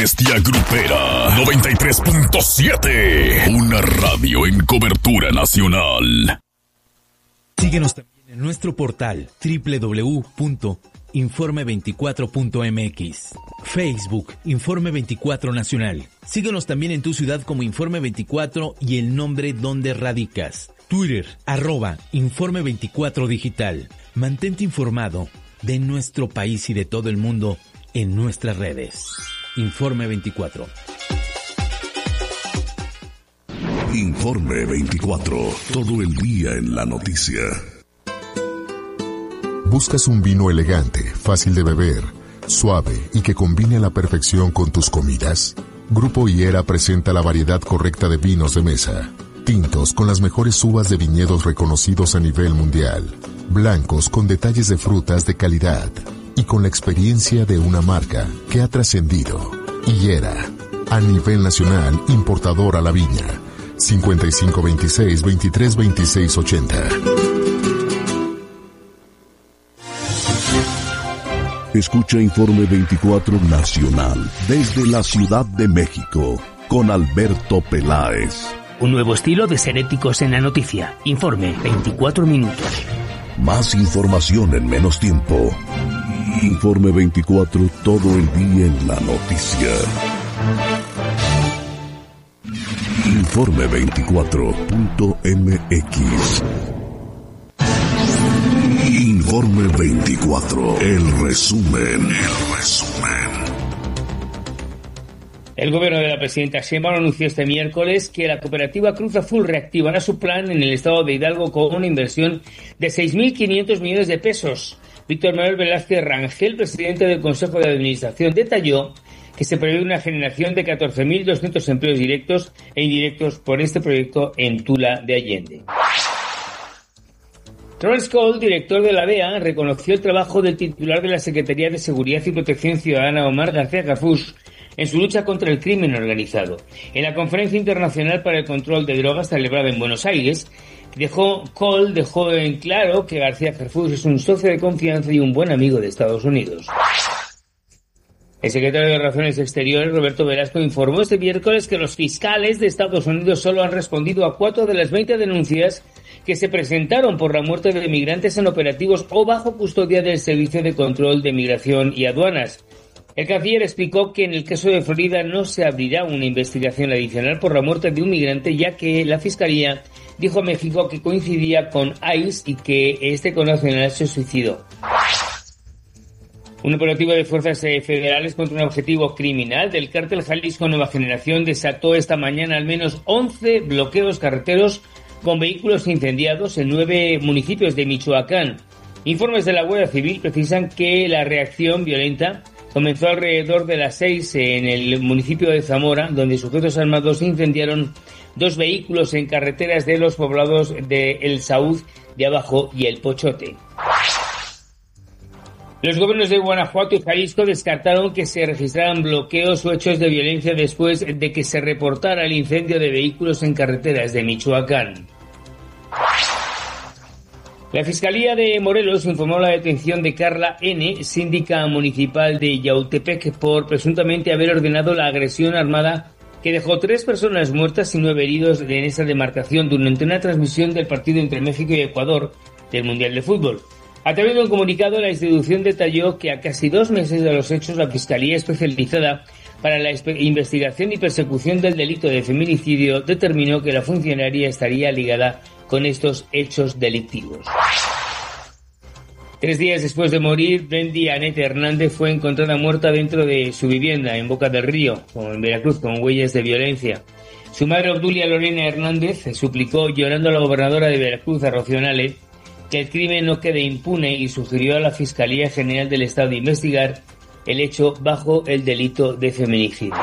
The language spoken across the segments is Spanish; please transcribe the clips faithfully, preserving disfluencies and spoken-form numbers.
bestia grupera. noventa y tres punto siete. Una radio en cobertura nacional. Síguenos también en nuestro portal doble u doble u doble u punto informe veinticuatro punto eme equis. Facebook, Informe veinticuatro Nacional. Síguenos también en tu ciudad como Informe veinticuatro y el nombre donde radicas. Twitter, arroba Informe veinticuatro Digital. Mantente informado de nuestro país y de todo el mundo en nuestras redes. Informe veinticuatro. Informe veinticuatro. Todo el día en la noticia. ¿Buscas un vino elegante, fácil de beber, suave y que combine a la perfección con tus comidas? Grupo Higuera presenta la variedad correcta de vinos de mesa. Tintos con las mejores uvas de viñedos reconocidos a nivel mundial. Blancos con detalles de frutas de calidad. Y con la experiencia de una marca que ha trascendido. Higuera, a nivel nacional, importador a la viña. cincuenta y cinco veintiséis veintitrés veintiséis ochenta. Escucha Informe veinticuatro Nacional desde la Ciudad de México con Alberto Peláez. Un nuevo estilo de ser éticos en la noticia. Informe veinticuatro minutos. Más información en menos tiempo. Informe veinticuatro, todo el día en la noticia. Informe veinticuatro punto eme equis. Informe veinticuatro, el resumen, el resumen. El gobierno de la presidenta Sheinbaum anunció este miércoles que la cooperativa Cruz Azul reactivará su plan en el estado de Hidalgo con una inversión de seis mil quinientos millones de pesos. Víctor Manuel Velázquez Rangel, presidente del Consejo de Administración, detalló que se prevé una generación de catorce mil doscientos empleos directos e indirectos por este proyecto en Tula de Allende. Lawrence Cole, director de la D E A, reconoció el trabajo del titular de la Secretaría de Seguridad y Protección Ciudadana, Omar García Harfuch, en su lucha contra el crimen organizado. En la Conferencia Internacional para el Control de Drogas celebrada en Buenos Aires, dejó, Cole dejó en claro que García Harfuch es un socio de confianza y un buen amigo de Estados Unidos. El secretario de Relaciones Exteriores, Roberto Velasco, informó este miércoles que los fiscales de Estados Unidos solo han respondido a cuatro de las veinte denuncias que se presentaron por la muerte de migrantes en operativos o bajo custodia del Servicio de Control de Migración y Aduanas. El canciller explicó que en el caso de Florida no se abrirá una investigación adicional por la muerte de un migrante, ya que la Fiscalía dijo a México que coincidía con I C E y que este connacional se suicidó. Un operativo de fuerzas federales contra un objetivo criminal del cártel Jalisco Nueva Generación desató esta mañana al menos once bloqueos carreteros con vehículos incendiados en nueve municipios de Michoacán. Informes de la Guardia Civil precisan que la reacción violenta comenzó alrededor de las seis en el municipio de Zamora, donde sujetos armados incendiaron dos vehículos en carreteras de los poblados de El Saúd de Abajo y El Pochote. Los gobiernos de Guanajuato y Jalisco descartaron que se registraran bloqueos o hechos de violencia después de que se reportara el incendio de vehículos en carreteras de Michoacán. La Fiscalía de Morelos informó la detención de Carla N., síndica municipal de Yautepec, por presuntamente haber ordenado la agresión armada que dejó tres personas muertas y nueve heridos en esa demarcación durante una transmisión del partido entre México y Ecuador del Mundial de Fútbol. A través de un comunicado, la institución detalló que a casi dos meses de los hechos, la Fiscalía Especializada para la Investigación y Persecución del Delito de Feminicidio determinó que la funcionaria estaría ligada con estos hechos delictivos. Tres días después de morir, Brendy Anette Hernández fue encontrada muerta dentro de su vivienda en Boca del Río, en Veracruz, con huellas de violencia. Su madre, Obdulia Lorena Hernández, suplicó llorando a la gobernadora de Veracruz, a Rocío Nale, que el crimen no quede impune y sugirió a la Fiscalía General del Estado de investigar el hecho bajo el delito de feminicidio.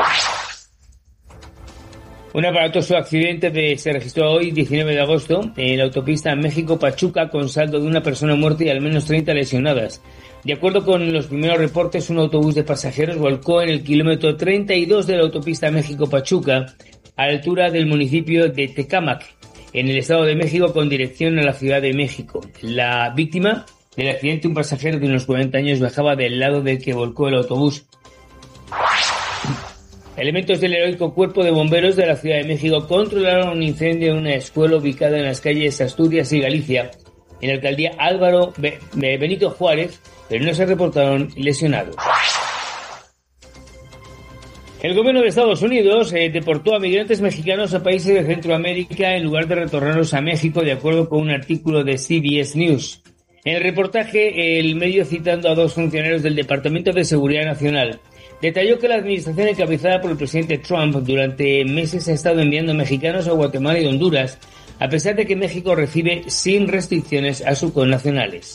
Un aparatoso accidente de, se registró hoy, diecinueve de agosto, en la autopista México-Pachuca, con saldo de una persona muerta y al menos treinta lesionadas. De acuerdo con los primeros reportes, un autobús de pasajeros volcó en el kilómetro treinta y dos de la autopista México-Pachuca, a la altura del municipio de Tecámac, en el Estado de México, con dirección a la Ciudad de México. La víctima del accidente, un pasajero de unos cuarenta años, viajaba del lado del que volcó el autobús. Elementos del heroico Cuerpo de Bomberos de la Ciudad de México controlaron un incendio en una escuela ubicada en las calles Asturias y Galicia, en la alcaldía Álvaro Benito Juárez, pero no se reportaron lesionados. El gobierno de Estados Unidos eh, deportó a migrantes mexicanos a países de Centroamérica en lugar de retornarlos a México, de acuerdo con un artículo de C B S News. En el reportaje, el medio, citando a dos funcionarios del Departamento de Seguridad Nacional, detalló que la administración encabezada por el presidente Trump durante meses ha estado enviando mexicanos a Guatemala y Honduras, a pesar de que México recibe sin restricciones a sus connacionales.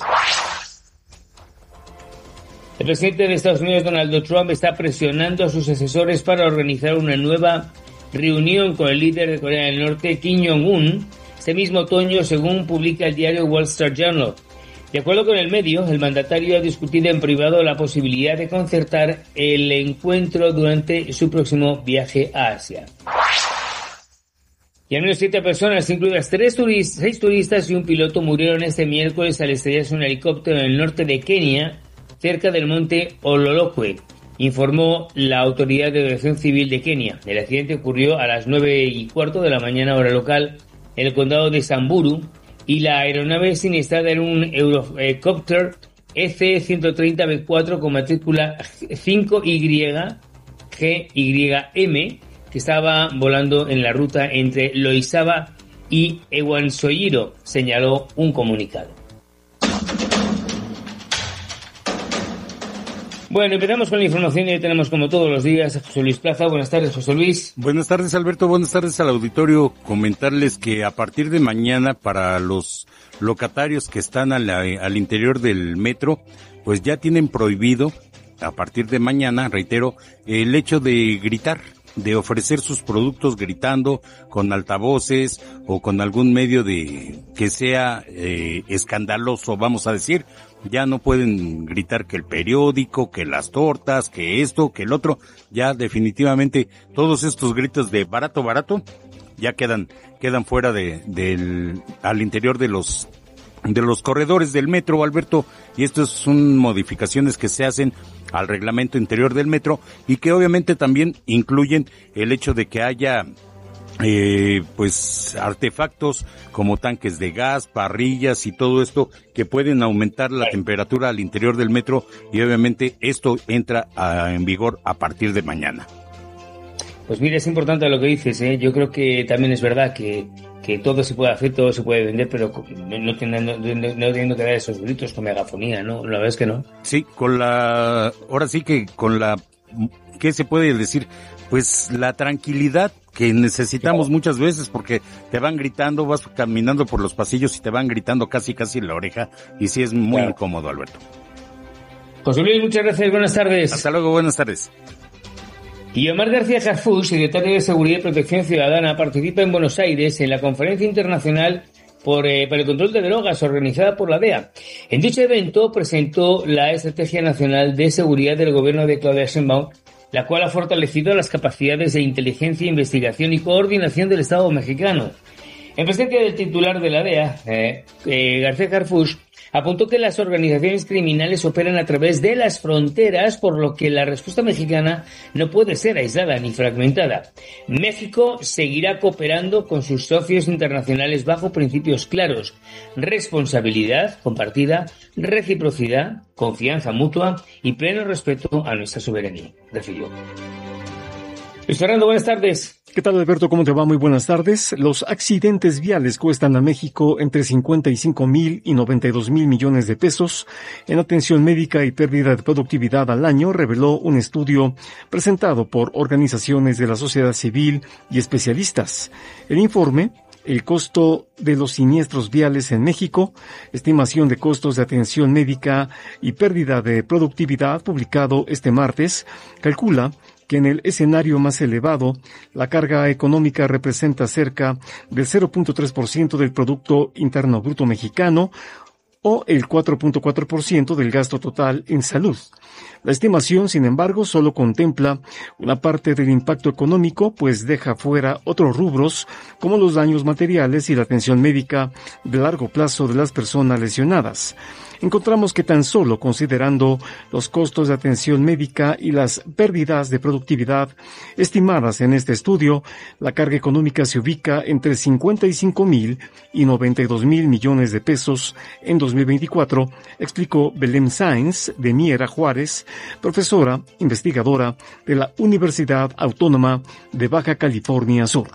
El presidente de Estados Unidos, Donald Trump, está presionando a sus asesores para organizar una nueva reunión con el líder de Corea del Norte, Kim Jong-un, este mismo otoño, según publica el diario Wall Street Journal. De acuerdo con el medio, el mandatario ha discutido en privado la posibilidad de concertar el encuentro durante su próximo viaje a Asia. Y al menos siete personas, incluidas tres turistas, seis turistas y un piloto, murieron este miércoles al estrellarse un helicóptero en el norte de Kenia, cerca del monte Ololokwe, informó la Autoridad de Aviación Civil de Kenia. El accidente ocurrió a las nueve y cuarto de la mañana hora local en el condado de Samburu, y la aeronave siniestrada era un Eurocopter E C ciento treinta B cuatro con matrícula cinco Y G Y M, que estaba volando en la ruta entre Loizaba y Ewansoyiro, señaló un comunicado. Bueno, empezamos con la información y tenemos, como todos los días, a José Luis Plaza. Buenas tardes, José Luis. Buenas tardes, Alberto. Buenas tardes al auditorio. Comentarles que a partir de mañana, para los locatarios que están al, al interior del metro, pues ya tienen prohibido, a partir de mañana, reitero, el hecho de gritar, de ofrecer sus productos gritando con altavoces o con algún medio de que sea eh, escandaloso, vamos a decir. Ya no pueden gritar que el periódico, que las tortas, que esto, que el otro. Ya definitivamente todos estos gritos de barato, barato, ya quedan, quedan fuera de, del, al interior de los, de los corredores del metro, Alberto. Y esto son modificaciones que se hacen al reglamento interior del metro y que obviamente también incluyen el hecho de que haya Eh, pues artefactos como tanques de gas, parrillas y todo esto que pueden aumentar la temperatura al interior del metro, y obviamente esto entra a, en vigor a partir de mañana. Pues mira, es importante lo que dices, ¿eh? Yo creo que también es verdad que, que todo se puede hacer, todo se puede vender, pero no, no, teniendo, no, no teniendo que dar esos gritos con megafonía, ¿no? La verdad es que no. Sí, con la, ahora sí que con la, ¿qué se puede decir? Pues la tranquilidad que necesitamos muchas veces, porque te van gritando, vas caminando por los pasillos y te van gritando casi casi en la oreja, y sí es muy claro. Incómodo, Alberto. José Luis, muchas gracias, buenas tardes. Hasta luego, buenas tardes. Y Omar García Harfuch, secretario de Seguridad y Protección Ciudadana, participa en Buenos Aires en la Conferencia Internacional por, eh, para el Control de Drogas, organizada por la D E A. En dicho evento presentó la Estrategia Nacional de Seguridad del Gobierno de Claudia Sheinbaum, la cual ha fortalecido las capacidades de inteligencia, investigación y coordinación del Estado mexicano. En presencia del titular de la D E A, eh, eh, García Harfuch, apuntó que las organizaciones criminales operan a través de las fronteras, por lo que la respuesta mexicana no puede ser aislada ni fragmentada. México seguirá cooperando con sus socios internacionales bajo principios claros: responsabilidad compartida, reciprocidad, confianza mutua y pleno respeto a nuestra soberanía, refirió. Luis Fernando, buenas tardes. ¿Qué tal, Alberto? ¿Cómo te va? Muy buenas tardes. Los accidentes viales cuestan a México entre cincuenta y cinco mil y noventa y dos mil millones de pesos en atención médica y pérdida de productividad al año, reveló un estudio presentado por organizaciones de la sociedad civil y especialistas. El informe, El costo de los siniestros viales en México, estimación de costos de atención médica y pérdida de productividad, publicado este martes, calcula que en el escenario más elevado, la carga económica representa cerca del cero punto tres por ciento del Producto Interno Bruto mexicano, o el cuatro punto cuatro por ciento del gasto total en salud. La estimación, sin embargo, solo contempla una parte del impacto económico, pues deja fuera otros rubros como los daños materiales y la atención médica de largo plazo de las personas lesionadas. encontramos que tan solo considerando los costos de atención médica y las pérdidas de productividad estimadas en este estudio, la carga económica se ubica entre cincuenta y cinco mil y noventa y dos mil millones de pesos en dos mil veinticuatro, explicó Belén Sáenz de Miera Juárez, profesora investigadora de la Universidad Autónoma de Baja California Sur.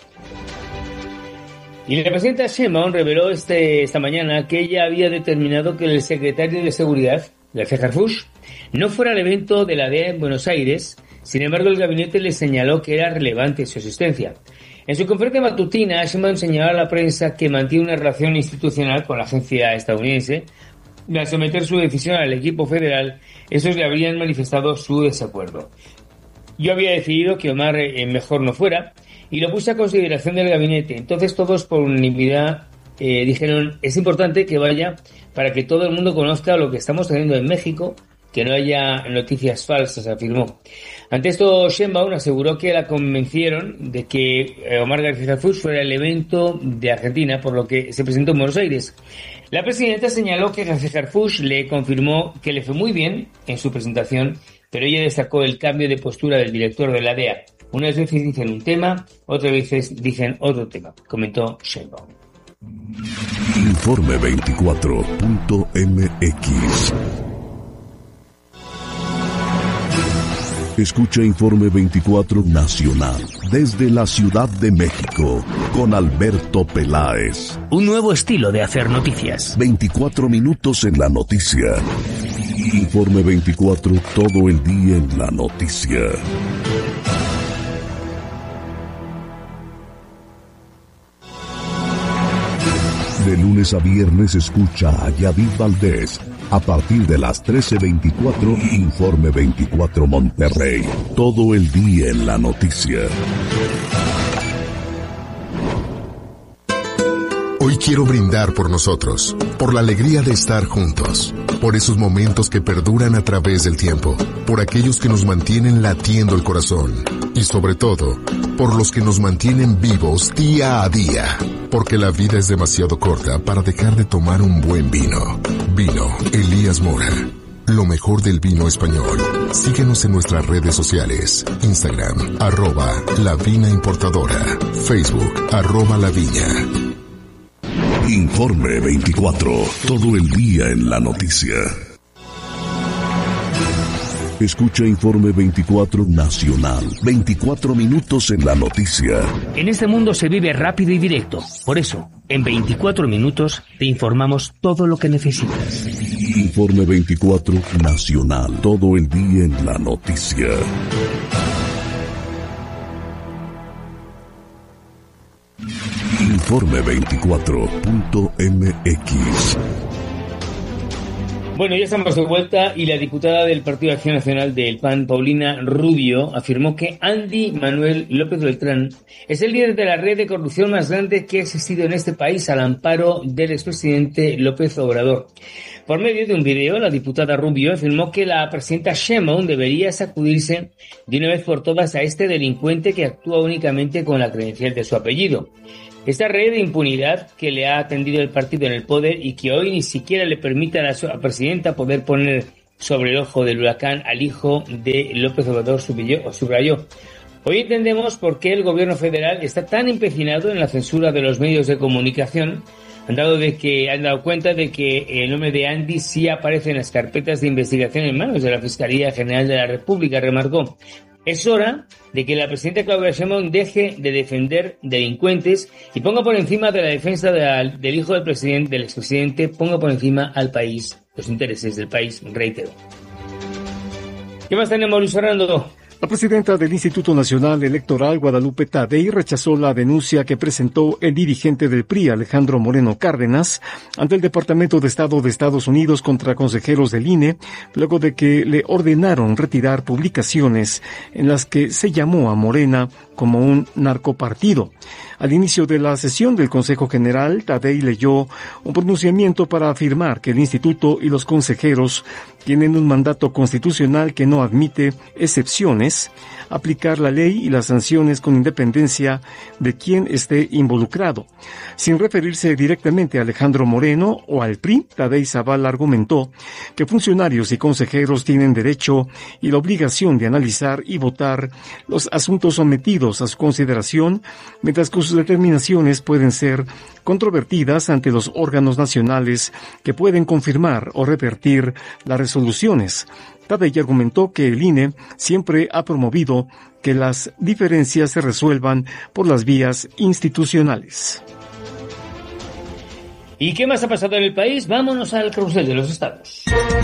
Y la presidenta Sheinbaum reveló este, esta mañana que ella había determinado que el secretario de Seguridad, García Harfuch, no fuera al evento de la D E A en Buenos Aires. Sin embargo, el gabinete le señaló que era relevante su asistencia. En su conferencia matutina, Sheinbaum señaló a la prensa que mantiene una relación institucional con la agencia estadounidense. De al someter su decisión al equipo federal, esos le habrían manifestado su desacuerdo. Yo había decidido que Omar eh, mejor no fuera y lo puse a consideración del gabinete. Entonces todos por unanimidad eh, dijeron, es importante que vaya para que todo el mundo conozca lo que estamos haciendo en México, que no haya noticias falsas, afirmó. Ante esto, Sheinbaum aseguró que la convencieron de que Omar García Harfuch fuera el evento de Argentina, por lo que se presentó en Buenos Aires. La presidenta señaló que García Harfuch le confirmó que le fue muy bien en su presentación, pero ella destacó el cambio de postura del director de la D E A. Unas veces dicen un tema, otras veces dicen otro tema, comentó Sheinbaum. Informe veinticuatro punto m x. Escucha Informe veinticuatro Nacional desde la Ciudad de México con Alberto Peláez. Un nuevo estilo de hacer noticias. veinticuatro minutos en la noticia. Informe veinticuatro, todo el día en la noticia. De lunes a viernes escucha a Yadid Valdés. A partir de las trece veinticuatro, Informe veinticuatro Monterrey. Todo el día en la noticia. Hoy quiero brindar por nosotros, por la alegría de estar juntos, por esos momentos que perduran a través del tiempo, por aquellos que nos mantienen latiendo el corazón y sobre todo, por los que nos mantienen vivos día a día, porque la vida es demasiado corta para dejar de tomar un buen vino. Vino Elías Mora, lo mejor del vino español. Síguenos en nuestras redes sociales, Instagram, arroba La Vina Importadora, Facebook, arroba La Viña. Informe veinticuatro, todo el día en la noticia. Escucha Informe veinticuatro Nacional, veinticuatro minutos en la noticia. En este mundo se vive rápido y directo. Por eso, en veinticuatro minutos te informamos todo lo que necesitas. Informe veinticuatro Nacional, todo el día en la noticia. Informe veinticuatro punto m x. Bueno, ya estamos de vuelta y la diputada del Partido de Acción Nacional del P A N, Paulina Rubio, afirmó que Andy Manuel López Beltrán es el líder de la red de corrupción más grande que ha existido en este país al amparo del expresidente López Obrador. Por medio de un video, la diputada Rubio afirmó que la presidenta Sheinbaum debería sacudirse de una vez por todas a este delincuente que actúa únicamente con la credencial de su apellido. Esta red de impunidad que le ha atendido el partido en el poder y que hoy ni siquiera le permite a la presidenta poder poner sobre el ojo del huracán al hijo de López Obrador, subrayó. Hoy entendemos por qué el gobierno federal está tan empecinado en la censura de los medios de comunicación, han dado, de que, han dado cuenta de que el nombre de Andy sí aparece en las carpetas de investigación en manos de la Fiscalía General de la República, remarcó. Es hora de que la presidenta Claudia Sheinbaum deje de defender delincuentes y ponga por encima de la defensa de la, del hijo del presidente, del expresidente, ponga por encima al país, los intereses del país, reitero. ¿Qué más tenemos, Luis Fernando? La presidenta del Instituto Nacional Electoral, Guadalupe Tadei, rechazó la denuncia que presentó el dirigente del P R I, Alejandro Moreno Cárdenas, ante el Departamento de Estado de Estados Unidos contra consejeros del I N E, luego de que le ordenaron retirar publicaciones en las que se llamó a Morena como un narcopartido. Al inicio de la sesión del Consejo General, Tadei leyó un pronunciamiento para afirmar que el instituto y los consejeros tienen un mandato constitucional que no admite excepciones, aplicar la ley y las sanciones con independencia de quien esté involucrado. Sin referirse directamente a Alejandro Moreno o al P R I, Tadei Zavala argumentó que funcionarios y consejeros tienen derecho y la obligación de analizar y votar los asuntos sometidos a su consideración, mientras que sus determinaciones pueden ser controvertidas ante los órganos nacionales que pueden confirmar o revertir las resoluciones. Tadei argumentó que el I N E siempre ha promovido que las diferencias se resuelvan por las vías institucionales. ¿Y qué más ha pasado en el país? Vámonos al carrusel de los estados.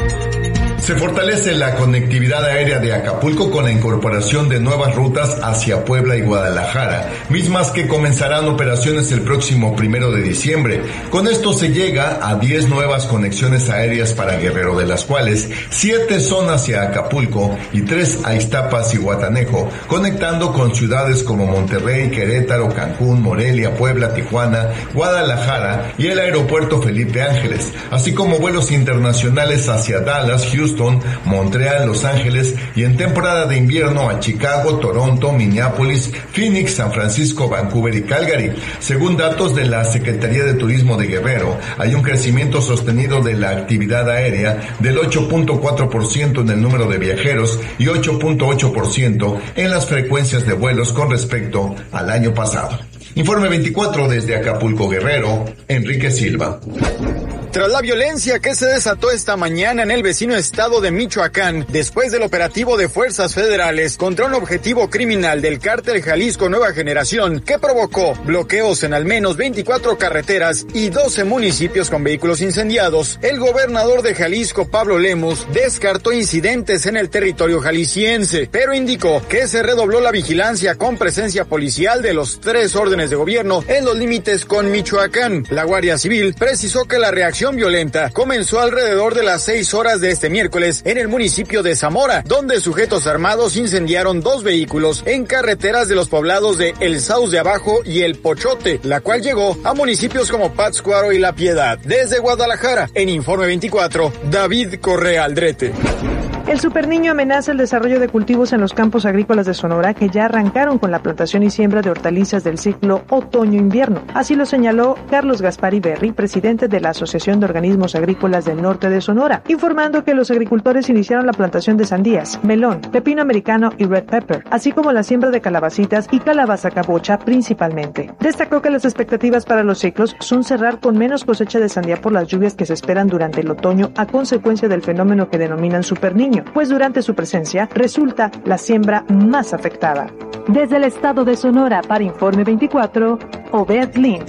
Se fortalece la conectividad aérea de Acapulco con la incorporación de nuevas rutas hacia Puebla y Guadalajara, mismas que comenzarán operaciones el próximo primero de diciembre. Con esto se llega a diez nuevas conexiones aéreas para Guerrero, de las cuales siete son hacia Acapulco y tres a Iztapas y Guatanejo, conectando con ciudades como Monterrey, Querétaro, Cancún, Morelia, Puebla, Tijuana, Guadalajara y el aeropuerto Felipe Ángeles, así como vuelos internacionales hacia Dallas, Houston, Montreal, Los Ángeles y en temporada de invierno a Chicago, Toronto, Minneapolis, Phoenix, San Francisco, Vancouver y Calgary. Según datos de la Secretaría de Turismo de Guerrero, hay un crecimiento sostenido de la actividad aérea del ocho punto cuatro por ciento en el número de viajeros y ocho punto ocho por ciento en las frecuencias de vuelos con respecto al año pasado. Informe veinticuatro desde Acapulco, Guerrero, Enrique Silva. Tras la violencia que se desató esta mañana en el vecino estado de Michoacán, después del operativo de fuerzas federales contra un objetivo criminal del cártel Jalisco Nueva Generación, que provocó bloqueos en al menos veinticuatro carreteras y doce municipios con vehículos incendiados, el gobernador de Jalisco, Pablo Lemus, descartó incidentes en el territorio jalisciense, pero indicó que se redobló la vigilancia con presencia policial de los tres órdenes de gobierno en los límites con Michoacán. La Guardia Civil precisó que la reacción violenta comenzó alrededor de las seis horas de este miércoles en el municipio de Zamora, donde sujetos armados incendiaron dos vehículos en carreteras de los poblados de El Sauz de Abajo y El Pochote, la cual llegó a municipios como Pátzcuaro y La Piedad. Desde Guadalajara, en Informe veinticuatro, David Correa Aldrete. El superniño amenaza el desarrollo de cultivos en los campos agrícolas de Sonora que ya arrancaron con la plantación y siembra de hortalizas del ciclo otoño-invierno. Así lo señaló Carlos Gaspari Berry, presidente de la Asociación de Organismos Agrícolas del Norte de Sonora, informando que los agricultores iniciaron la plantación de sandías, melón, pepino americano y red pepper, así como la siembra de calabacitas y calabaza cabocha principalmente. Destacó que las expectativas para los ciclos son cerrar con menos cosecha de sandía por las lluvias que se esperan durante el otoño a consecuencia del fenómeno que denominan superniño, pues durante su presencia resulta la siembra más afectada. Desde el estado de Sonora para Informe veinticuatro, Obed Lin.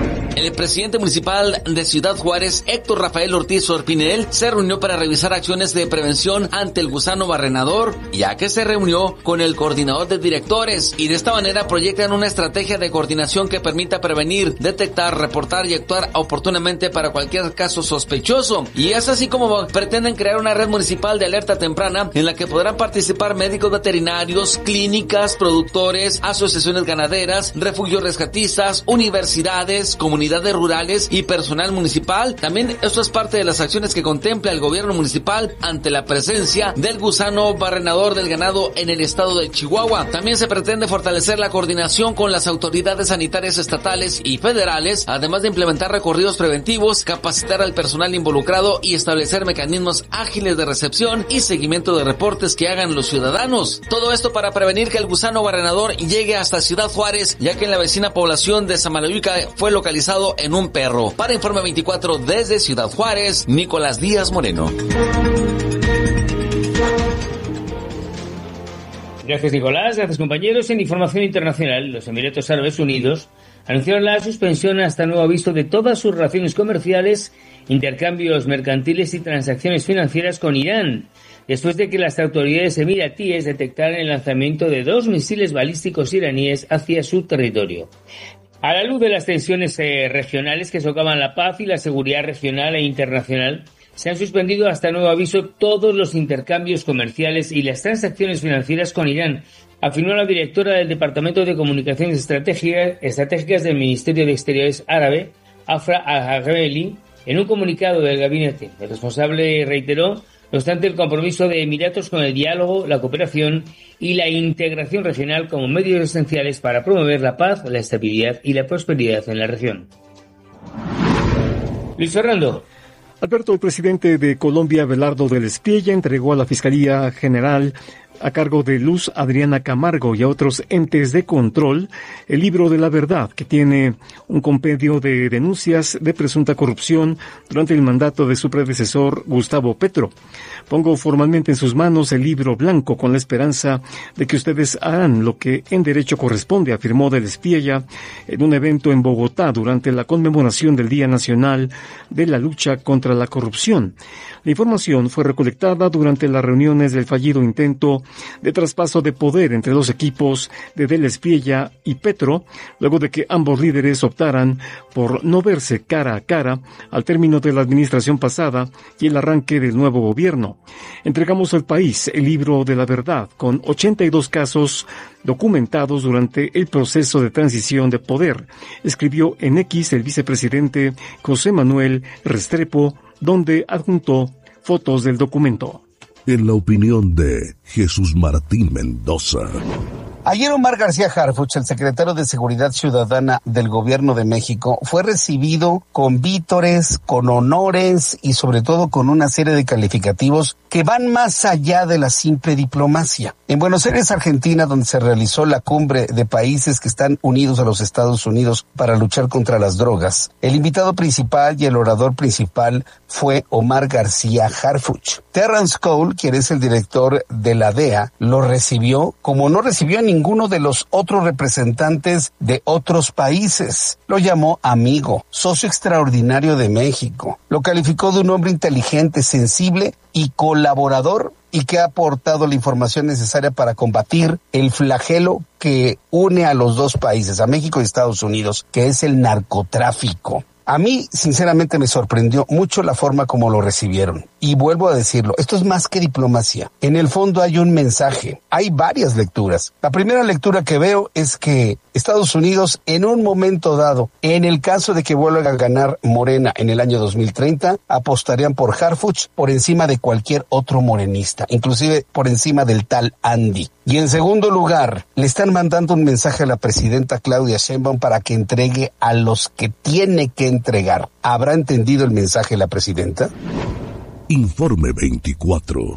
El presidente municipal de Ciudad Juárez, Héctor Rafael Ortiz Orpinel, se reunió para revisar acciones de prevención ante el gusano barrenador, ya que se reunió con el coordinador de directores y de esta manera proyectan una estrategia de coordinación que permita prevenir, detectar, reportar y actuar oportunamente para cualquier caso sospechoso. Y es así como pretenden crear una red municipal de alerta temprana en la que podrán participar médicos veterinarios, clínicas, productores, asociaciones ganaderas, refugios rescatistas, universidades, comunidades rurales y personal municipal. También esto es parte de las acciones que contempla el gobierno municipal ante la presencia del gusano barrenador del ganado en el estado de Chihuahua. También se pretende fortalecer la coordinación con las autoridades sanitarias estatales y federales, además de implementar recorridos preventivos, capacitar al personal involucrado y establecer mecanismos ágiles de recepción y seguimiento de reportes que hagan los ciudadanos. Todo esto para prevenir que el gusano barrenador llegue hasta Ciudad Juárez, ya que en la vecina población de Samalayuca fue localizado en un perro. Para Informe veinticuatro desde Ciudad Juárez, Nicolás Díaz Moreno. Gracias, Nicolás. Gracias, compañeros. En información internacional, los Emiratos Árabes Unidos anunciaron la suspensión hasta nuevo aviso de todas sus relaciones comerciales, intercambios mercantiles y transacciones financieras con Irán, después de que las autoridades emiratíes detectaran el lanzamiento de dos misiles balísticos iraníes hacia su territorio. A la luz de las tensiones eh, regionales que socavan la paz y la seguridad regional e internacional, se han suspendido hasta nuevo aviso todos los intercambios comerciales y las transacciones financieras con Irán, afirmó la directora del Departamento de Comunicaciones Estratégicas, Estratégicas del Ministerio de Exteriores árabe, Afra Al-Gharaeli, en un comunicado del gabinete. El responsable reiteró, no obstante, el compromiso de Emiratos con el diálogo, la cooperación y la integración regional como medios esenciales para promover la paz, la estabilidad y la prosperidad en la región. Luis Fernando. Alberto, el presidente de Colombia, Abelardo del Espiella, entregó a la Fiscalía General a cargo de Luz Adriana Camargo y a otros entes de control el libro de la verdad, que tiene un compendio de denuncias de presunta corrupción durante el mandato de su predecesor Gustavo Petro. Pongo formalmente en sus manos el libro blanco con la esperanza de que ustedes harán lo que en derecho corresponde, afirmó del Espiella en un evento en Bogotá durante la conmemoración del Día Nacional de la Lucha contra la Corrupción. La información fue recolectada durante las reuniones del fallido intento de traspaso de poder entre los equipos de Del Espiella y Petro, luego de que ambos líderes optaran por no verse cara a cara al término de la administración pasada y el arranque del nuevo gobierno. Entregamos al país el libro de la verdad, con ochenta y dos casos documentados durante el proceso de transición de poder, escribió en X el vicepresidente José Manuel Restrepo, donde adjuntó fotos del documento. En la opinión de Jesús Martín Mendoza. Ayer Omar García Harfuch, el secretario de Seguridad Ciudadana del Gobierno de México, fue recibido con vítores, con honores y sobre todo con una serie de calificativos que van más allá de la simple diplomacia. En Buenos Aires, Argentina, donde se realizó la cumbre de países que están unidos a los Estados Unidos para luchar contra las drogas, el invitado principal y el orador principal fue Omar García Harfuch. Terrence Cole, quien es el director de la D E A, lo recibió como no recibió a ninguno de los otros representantes de otros países. Lo llamó amigo, socio extraordinario de México. Lo calificó de un hombre inteligente, sensible y colaborador, y que ha aportado la información necesaria para combatir el flagelo que une a los dos países, a México y Estados Unidos, que es el narcotráfico. A mí, sinceramente, me sorprendió mucho la forma como lo recibieron. Y vuelvo a decirlo, esto es más que diplomacia. En el fondo hay un mensaje. Hay varias lecturas. La primera lectura que veo es que Estados Unidos, en un momento dado, en el caso de que vuelva a ganar Morena en el año dos mil treinta, apostarían por Harfuch por encima de cualquier otro morenista, inclusive por encima del tal Andy. Y en segundo lugar, le están mandando un mensaje a la presidenta Claudia Sheinbaum para que entregue a los que tiene que entregar. ¿Habrá entendido el mensaje la presidenta? Informe veinticuatro.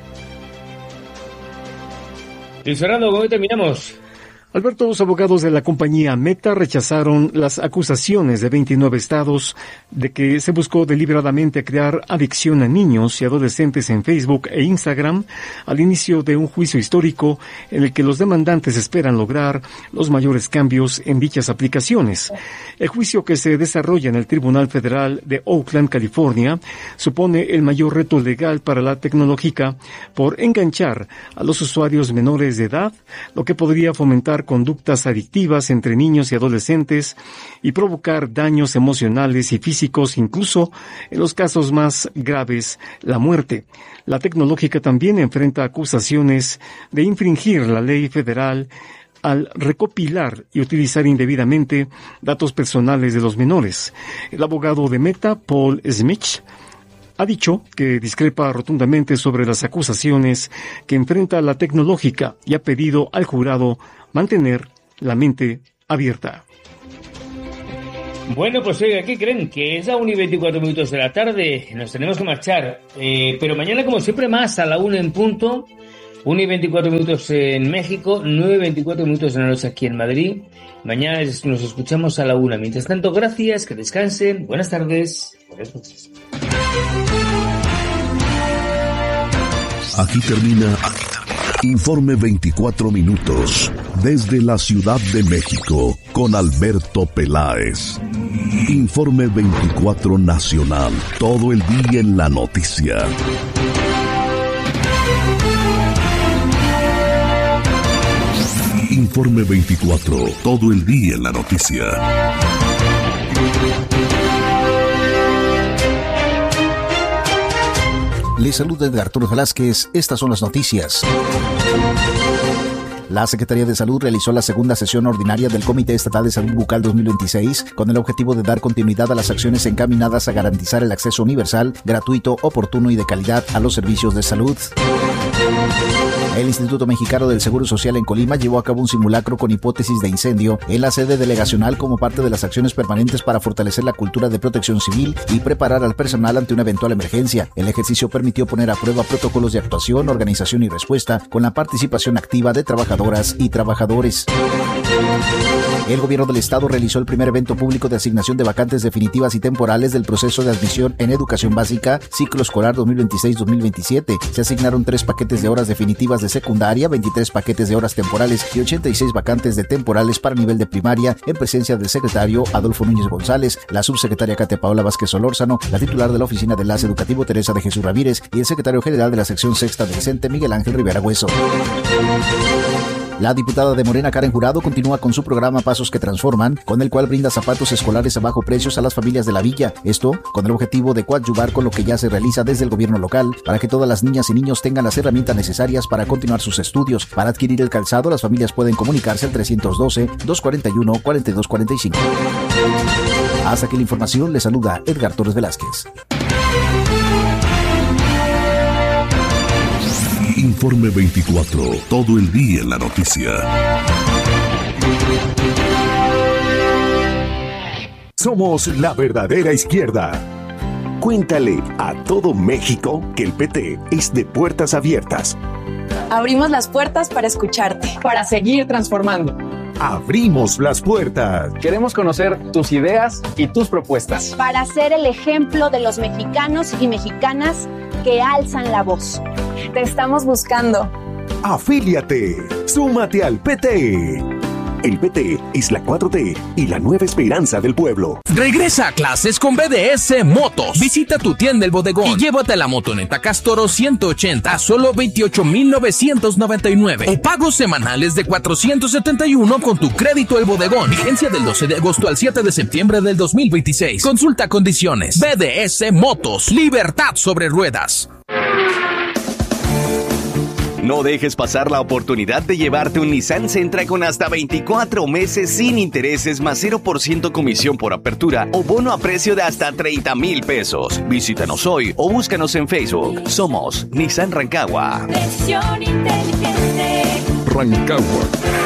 Luis Fernando, ¿cómo terminamos? Alberto, los abogados de la compañía Meta rechazaron las acusaciones de veintinueve estados de que se buscó deliberadamente crear adicción a niños y adolescentes en Facebook e Instagram al inicio de un juicio histórico en el que los demandantes esperan lograr los mayores cambios en dichas aplicaciones. El juicio, que se desarrolla en el Tribunal Federal de Oakland, California, supone el mayor reto legal para la tecnológica por enganchar a los usuarios menores de edad, lo que podría fomentar conductas adictivas entre niños y adolescentes y provocar daños emocionales y físicos, incluso en los casos más graves, la muerte. La tecnológica también enfrenta acusaciones de infringir la ley federal al recopilar y utilizar indebidamente datos personales de los menores. El abogado de Meta, Paul Smith, ha dicho que discrepa rotundamente sobre las acusaciones que enfrenta la tecnológica y ha pedido al jurado mantener la mente abierta. Bueno, pues oiga, ¿qué creen? Que es la una y veinticuatro minutos de la tarde, nos tenemos que marchar, eh, pero mañana como siempre más a la una en punto, una y veinticuatro minutos en México, nueve y veinticuatro minutos en la noche aquí en Madrid. Mañana nos escuchamos a la una. Mientras tanto, gracias, que descansen, buenas tardes, buenas noches. Aquí termina, aquí termina Informe veinticuatro minutos desde la Ciudad de México con Alberto Peláez. Informe veinticuatro Nacional, todo el día en la noticia. Informe veinticuatro, todo el día en la noticia. Les saluda Arturo Velázquez. Estas son las noticias. La Secretaría de Salud realizó la segunda sesión ordinaria del Comité Estatal de Salud Bucal dos mil veintiséis con el objetivo de dar continuidad a las acciones encaminadas a garantizar el acceso universal, gratuito, oportuno y de calidad a los servicios de salud. El Instituto Mexicano del Seguro Social en Colima llevó a cabo un simulacro con hipótesis de incendio en la sede delegacional como parte de las acciones permanentes para fortalecer la cultura de protección civil y preparar al personal ante una eventual emergencia. El ejercicio permitió poner a prueba protocolos de actuación, organización y respuesta con la participación activa de trabajadoras y trabajadores. El gobierno del estado realizó el primer evento público de asignación de vacantes definitivas y temporales del proceso de admisión en educación básica, ciclo escolar dos mil veintiséis dos mil veintisiete. Se asignaron tres paquetes de horas definitivas de secundaria, veintitrés paquetes de horas temporales y ochenta y seis vacantes de temporales para nivel de primaria, en presencia del secretario Adolfo Núñez González, la subsecretaria Katia Paola Vázquez Solórzano, la titular de la Oficina de Enlace Educativo Teresa de Jesús Ramírez y el secretario general de la sección sexta del CENTE Miguel Ángel Rivera Hueso. La diputada de Morena, Karen Jurado, continúa con su programa Pasos que Transforman, con el cual brinda zapatos escolares a bajo precios a las familias de la villa. Esto con el objetivo de coadyuvar con lo que ya se realiza desde el gobierno local para que todas las niñas y niños tengan las herramientas necesarias para continuar sus estudios. Para adquirir el calzado, las familias pueden comunicarse al trescientos doce, doscientos cuarenta y uno, cuarenta y dos cuarenta y cinco. Hasta aquí la información, le saluda Edgar Torres Velázquez. Informe veinticuatro, todo el día en la noticia. Somos la verdadera izquierda. Cuéntale a todo México que el P T es de puertas abiertas. Abrimos las puertas para escucharte, para seguir transformando. Abrimos las puertas. Queremos conocer tus ideas y tus propuestas. Para ser el ejemplo de los mexicanos y mexicanas que alzan la voz. Te estamos buscando. Afíliate. Súmate al P T. El P T es la cuatro T y la nueva esperanza del pueblo. Regresa a clases con B D S Motos. Visita tu tienda El Bodegón y llévate la motoneta Castoro ciento ochenta a solo veintiocho mil novecientos noventa y nueve. O pagos semanales de cuatrocientos setenta y uno con tu crédito El Bodegón. Vigencia del doce de agosto al siete de septiembre del dos mil veintiséis. Consulta condiciones. B D S Motos. Libertad sobre ruedas. No dejes pasar la oportunidad de llevarte un Nissan Sentra con hasta veinticuatro meses sin intereses más cero por ciento comisión por apertura o bono a precio de hasta treinta mil pesos. Visítanos hoy o búscanos en Facebook. Somos Nissan Rancagua. Decisión inteligente. Rancagua.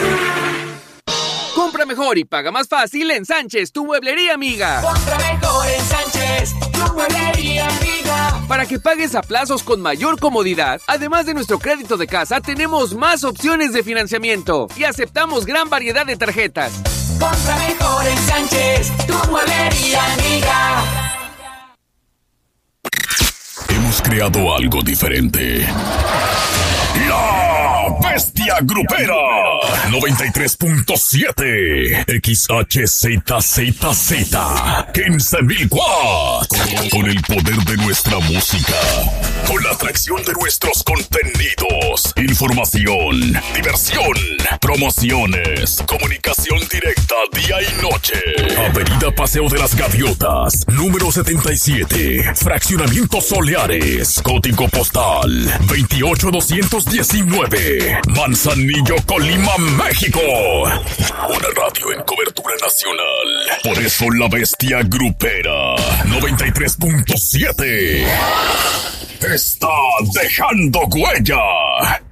Compra mejor y paga más fácil en Sánchez, tu mueblería amiga. Compra mejor en Sánchez, tu mueblería amiga. Para que pagues a plazos con mayor comodidad, además de nuestro crédito de casa, tenemos más opciones de financiamiento y aceptamos gran variedad de tarjetas. Compra mejor en Sánchez, tu mueblería amiga. Hemos creado algo diferente. La Bestia Grupera noventa y tres punto siete X H Z Z Z quince mil watts. Con el poder de nuestra música, con la atracción de nuestros contenidos, información, diversión, promociones, comunicación directa día y noche. Avenida Paseo de las Gaviotas, número setenta y siete, Fraccionamiento Soleares, código postal veintiocho doscientos diecinueve, Manzanillo, Colima, México. Una radio en cobertura nacional. Por eso la Bestia Grupera noventa y tres punto siete está dejando huella.